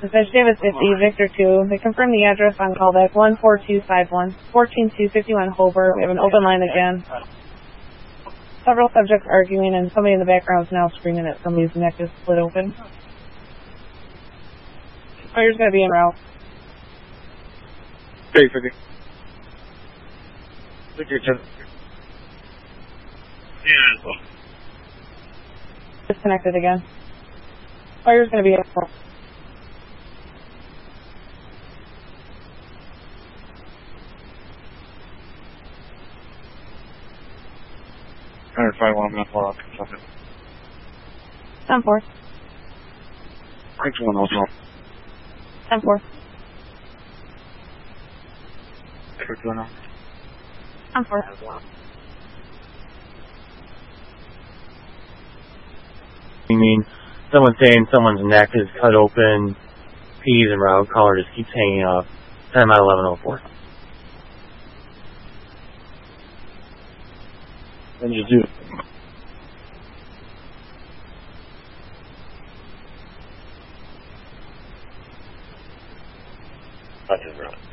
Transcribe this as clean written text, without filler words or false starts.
Dispatch Davis 50, Victor 2. They confirm the address on callback 14251, 14251 Holbert. We have an open line again. Several subjects arguing, and somebody in the background is now screaming that somebody's neck is split open. Fire's going to be en route. Okay, Victor. Victor 2. Yeah. Disconnected again. Fire's going to be en route. Find one, I'm going to follow up. 10-4. Thanks, one also. 10-4. What's going on? 10-4. You mean someone saying someone's neck is cut open, P's en route, caller just keeps hanging up. 10 out 1104. What did you do? That's his route.